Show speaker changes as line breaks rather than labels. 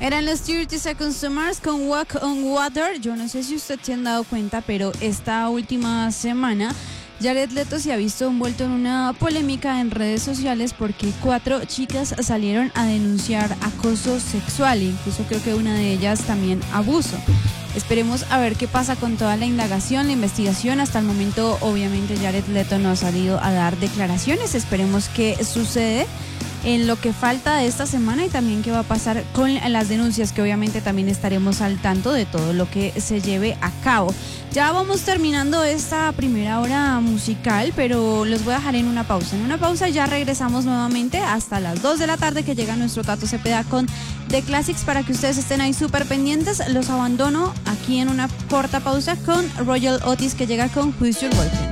Eran los 30 Seconds to Mars con Walk on Water. Yo no sé si usted se han dado cuenta, pero esta última semana Jared Leto se ha visto envuelto en una polémica en redes sociales porque 4 chicas salieron a denunciar acoso sexual, incluso creo que una de ellas también abuso. Esperemos a ver qué pasa con toda la indagación, la investigación. Hasta el momento, obviamente, Jared Leto no ha salido a dar declaraciones. Esperemos qué sucede en lo que falta de esta semana y también qué va a pasar con las denuncias, que obviamente también estaremos al tanto de todo lo que se lleve a cabo. Ya vamos terminando esta primera hora musical, pero los voy a dejar en una pausa. En una pausa ya regresamos nuevamente hasta las 2 de la tarde, que llega nuestro Tato Cepeda con The Classics, para que ustedes estén ahí súper pendientes. Los abandono aquí en una corta pausa con Royal Otis, que llega con Who's Your Boyfriend.